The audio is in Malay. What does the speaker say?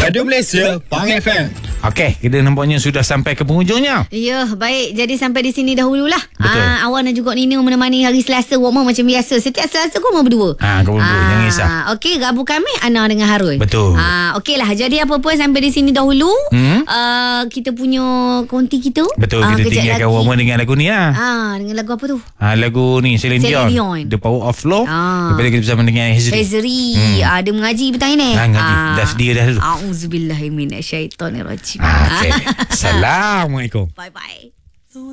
Radio Malaysia, Pang FM. Okey, kita nampaknya sudah sampai ke penghujungnya. Ya, baik. Jadi sampai di sini dahululah. Betul. Awan dan juga Nina menemani hari Selasa Warma macam biasa. Setiap Selasa korang berdua. Kau berdua, jangan risau. Okey, Rabu kami Ana dengan Harun. Betul. Okeylah. Jadi apa pun sampai di sini dahulu. Kita punya konti kita. Betul, kita tinggalkan Warma dengan lagu ni lah. Dengan lagu apa tu? Lagu ni Celine Dion, The Power of Love. Lepas tu kita bersama dengan Hezri. Dia mengaji petang ini. Ngaji. Dah sedia dah dulu. Auzubillahiminasyaitonirrajim. Okay. Assalamualaikum. Bye-bye.